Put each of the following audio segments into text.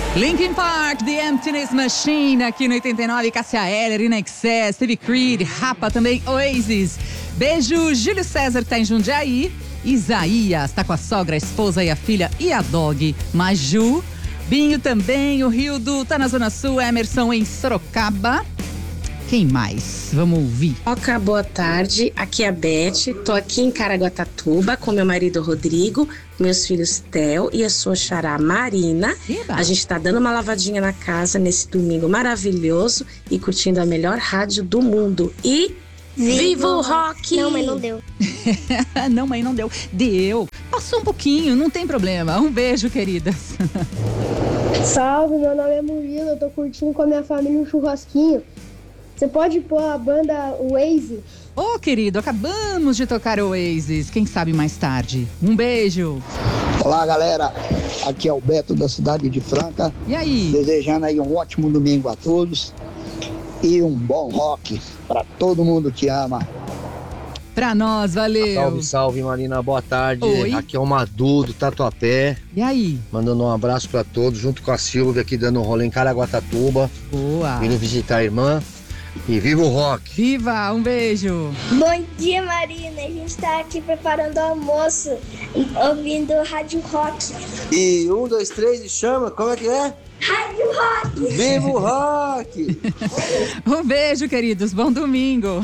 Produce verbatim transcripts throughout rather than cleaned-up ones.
Linkin Park, The Emptiness Machine, aqui no oitenta e nove, Cássia Eller, In Excess, Stevie Creed, Rapa também, Oasis. Beijo, Júlio César, que tá em Jundiaí. Isaías, tá com a sogra, a esposa e a filha e a dog. Maju, Binho também, o Rildo tá na Zona Sul, Emerson em Sorocaba. Quem mais? Vamos ouvir. Oca, boa tarde. Aqui é a Beth. Tô aqui em Caraguatatuba com meu marido Rodrigo, meus filhos Theo e a sua xará Marina. Eba. A gente tá dando uma lavadinha na casa nesse domingo maravilhoso e curtindo a melhor rádio do mundo. E viva o rock! Não, mas não deu. Não, mãe, não deu. Deu. Passou um pouquinho, não tem problema. Um beijo, queridas. Salve, meu nome é Murilo, eu tô curtindo com a minha família um churrasquinho. Você pode pôr a banda Oasis? Ô, querido, acabamos de tocar o Oasis. Quem sabe mais tarde. Um beijo. Olá, galera. Aqui é o Beto da cidade de Franca. E aí? Desejando aí um ótimo domingo a todos e um bom rock para todo mundo que ama. Pra nós, valeu. Salve, salve, Marina. Boa tarde. Oi. Aqui é o Madu do Tatuapé. E aí? Mandando um abraço pra todos, junto com a Silvia aqui dando um rolê em Caraguatatuba. Boa. Vindo visitar a irmã. E viva o rock! Viva, um beijo. Bom dia, Marina. A gente tá aqui preparando o almoço, ouvindo Rádio Rock. E um, dois, três e chama, como é que é? Rádio Rock! Viva o rock! Um beijo, queridos. Bom domingo.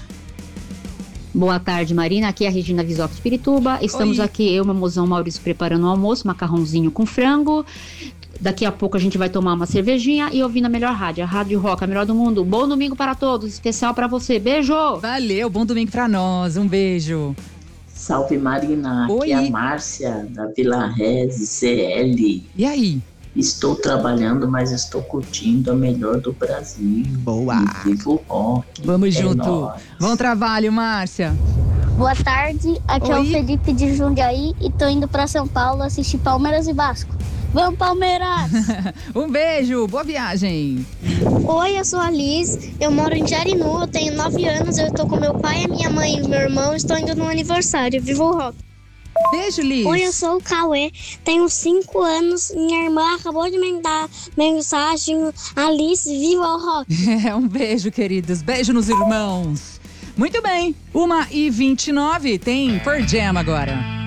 Boa tarde, Marina. Aqui é a Regina Visoc de Pirituba. Estamos Oi. aqui, eu e meu mozão Maurício, preparando o almoço, macarrãozinho com frango. Daqui a pouco a gente vai tomar uma cervejinha e ouvir na melhor rádio, a Rádio Rock, a melhor do mundo. Bom domingo para todos, especial para você. Beijo! Valeu, bom domingo pra nós. Um beijo. Salve, Marina. Aqui Oi. é a Márcia, da Vila Reze, C L. E aí? Estou trabalhando, mas estou curtindo a melhor do Brasil. Boa. E viva o rock. Vamos É junto. nóis. Bom trabalho, Márcia. Boa tarde, aqui é Oi. o Felipe de Jundiaí e tô indo pra São Paulo assistir Palmeiras e Vasco. Vamos, Palmeiras! Um beijo, boa viagem. Oi, eu sou a Liz, eu moro em Jarinu, eu tenho nove anos, eu tô com meu pai, a minha mãe e meu irmão, estou indo no aniversário. Viva o rock! Beijo, Liz. Oi, eu sou o Cauê, tenho cinco anos, minha irmã acabou de me dar mensagem, Alice, viva o rock! É, um beijo, queridos. Beijo nos irmãos. Muito bem, uma e vinte e nove, tem Pearl Jam agora.